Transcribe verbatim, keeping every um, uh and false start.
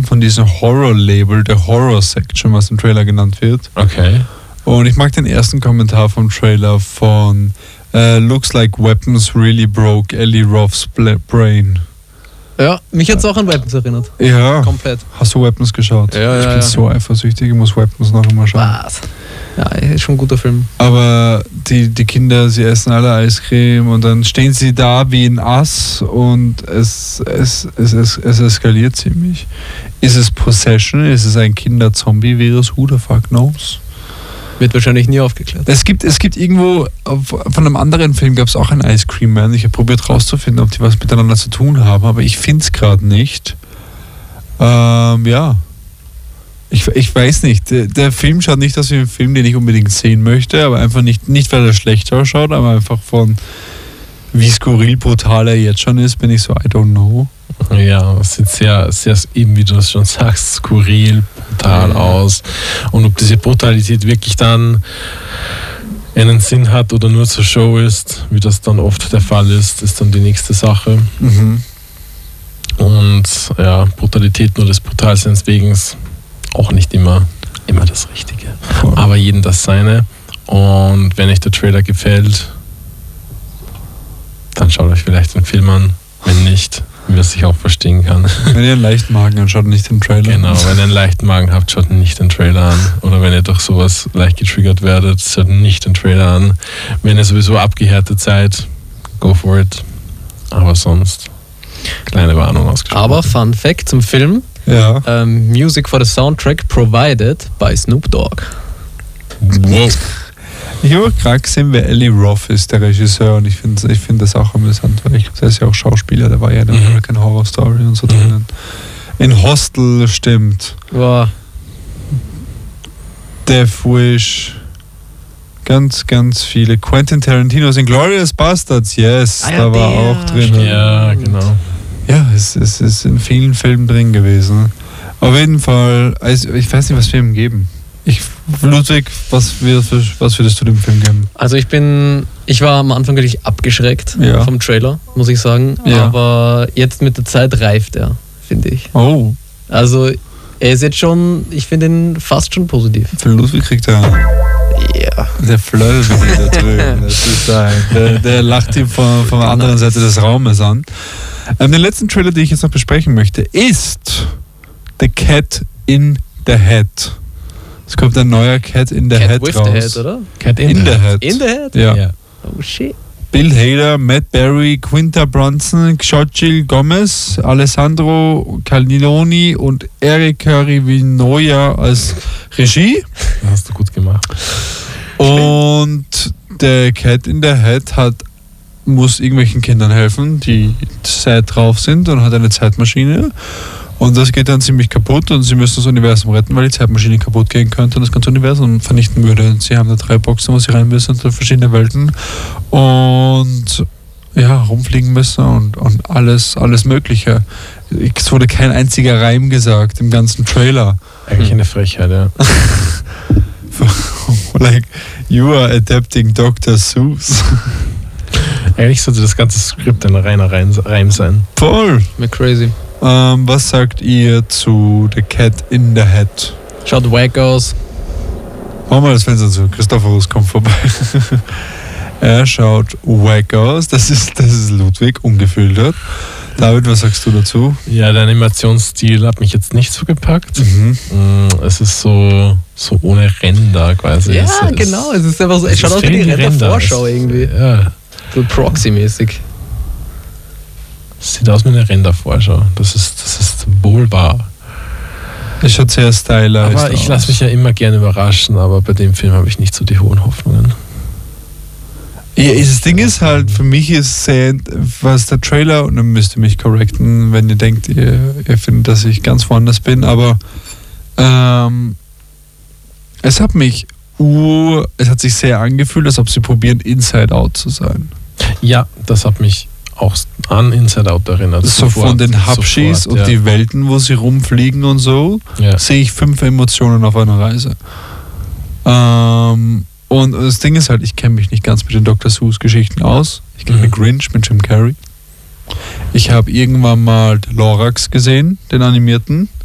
von diesem Horror-Label, der Horror-Section, was im Trailer genannt wird. Okay. Und ich mag den ersten Kommentar vom Trailer von uh, Looks like weapons really broke Ellie Roth's brain. Ja, mich hat es auch an Weapons erinnert. Ja. Komplett. Hast du Weapons geschaut? Ja, ja, ich bin ja. so eifersüchtig, ich muss Weapons noch einmal schauen. Was? Ja, ist schon ein guter Film. Aber die, die Kinder, sie essen alle Eiscreme und dann stehen sie da wie ein Ass und es, es, es, es, es eskaliert ziemlich. Ist es Possession? Ist es ein Kinder-Zombie-Virus? Who the fuck knows? Wird wahrscheinlich nie aufgeklärt. Es gibt, es gibt irgendwo, von einem anderen Film gab es auch einen Ice Cream Man. Ich habe probiert rauszufinden, ob die was miteinander zu tun haben, aber ich finde es gerade nicht. Ähm, ja. Ich, ich weiß nicht. Der, der Film schaut nicht aus wie ein Film, den ich unbedingt sehen möchte, aber einfach nicht, nicht weil er schlecht ausschaut, aber einfach von wie skurril brutal er jetzt schon ist, bin ich so, I don't know. Ja, es sieht sehr, sehr, eben wie du das schon sagst, skurril, brutal aus. Und ob diese Brutalität wirklich dann einen Sinn hat oder nur zur Show ist, wie das dann oft der Fall ist, ist dann die nächste Sache. Mhm. Und ja, Brutalität nur des Brutalseins wegen auch nicht immer, immer das Richtige. Voll. Aber jedem das seine. Und wenn euch der Trailer gefällt, dann schaut euch vielleicht den Film an. Wenn nicht, wie es sich auch verstehen kann. Wenn ihr einen leichten Magen habt, schaut nicht den Trailer. Genau, wenn ihr einen leichten Magen habt, schaut nicht den Trailer an. Oder wenn ihr durch sowas leicht getriggert werdet, schaut nicht den Trailer an. Wenn ihr sowieso abgehärtet seid, go for it. Aber sonst, kleine Warnung ausgesprochen. Aber Fun Fact zum Film: Ja. ähm, Music for the Soundtrack provided by Snoop Dogg. Wow. Ich habe auch gerade gesehen, wer Eli Roth ist, der Regisseur, und ich finde ich find das auch amüsant, weil ich glaube, der ist ja auch Schauspieler, der war ja in der Mhm. American Horror Story und so Mhm. drinnen. In Hostel stimmt. Wow. Death Wish. Ganz, ganz viele. Quentin Tarantino in Glorious Bastards, yes, Ah ja, da war der, auch drin. Ja, genau. Ja, es, es ist in vielen Filmen drin gewesen. Auf jeden Fall, also ich weiß nicht, was wir ihm geben. Ich, Ludwig, was, was würdest du dem Film geben? Also ich bin, ich war am Anfang wirklich abgeschreckt Ja. vom Trailer, muss ich sagen. Ja. Aber jetzt mit der Zeit reift er, finde ich. Oh, Also er ist jetzt schon, ich finde ihn fast schon positiv. für Ludwig kriegt er Ja. der Flöll wieder da drüben. Das ist ein, der, der lacht ihm von, von der anderen Seite des Raumes an. Ähm, den letzten Trailer, den ich jetzt noch besprechen möchte, ist The Cat in the Hat. Es kommt ein neuer Cat in the Cat Hat with raus. the Head, oder? Cat In, the Hat. In the Head? Ja. Ja. Oh shit. Bill Hader, Matt Berry, Quinta Brunson, Xochitl Gomez, Alessandro Cannelloni und Erika Rivinoya als Regie. Hast du gut gemacht. Und der Cat in the Hat hat, muss irgendwelchen Kindern helfen, die sad drauf sind, und hat eine Zeitmaschine. Und das geht dann ziemlich kaputt und sie müssen das Universum retten, weil die Zeitmaschine kaputt gehen könnte und das ganze Universum vernichten würde. Und sie haben da drei Boxen, wo sie rein müssen, und verschiedene Welten. Und ja, rumfliegen müssen und, und alles, alles Mögliche. Es wurde kein einziger Reim gesagt im ganzen Trailer. Eigentlich eine Frechheit, ja. Like, you are adapting Doctor Seuss. Eigentlich sollte das ganze Skript ein reiner Reim sein. Voll. Mir crazy. Ähm, was sagt ihr zu The Cat in the Hat? Schaut wack aus. Machen wir das Fenster zu. Christophorus kommt vorbei. Er schaut wack aus. Das ist, das ist Ludwig, ungefiltert. David, was sagst du dazu? Ja, der Animationsstil hat mich jetzt nicht so gepackt. Mhm. Es ist so, so ohne Ränder quasi. Ja, es, es, genau. Es ist einfach so, es es schaut aus wie die fehlen Ränder. Render-Vorschau Es- irgendwie. Ja, So Proxy-mäßig. es sieht aus wie eine Rendervorschau. Das ist, das ist wohlbar. Es schaut sehr stylized Aber ich aus. lasse mich ja immer gerne überraschen, aber bei dem Film habe ich nicht so die hohen Hoffnungen. Ja, das Ding ist halt, für mich ist sehr, was der Trailer, und dann müsst ihr mich korrekten, wenn ihr denkt, ihr, ihr findet, dass ich ganz woanders bin, aber ähm, es hat mich, uh, es hat sich sehr angefühlt, als ob sie probieren, Inside Out zu sein. Ja, das hat mich auch an Inside Out erinnert. So Sofort, von den Hubschis sofort, und ja. die Welten, wo sie rumfliegen und so, Ja. sehe ich fünf Emotionen auf einer Reise. Ähm, und das Ding ist halt, ich kenne mich nicht ganz mit den Doctor Seuss Geschichten aus. Ich kenne Mhm. den Grinch mit Jim Carrey. Ich habe irgendwann mal den Lorax gesehen, den animierten.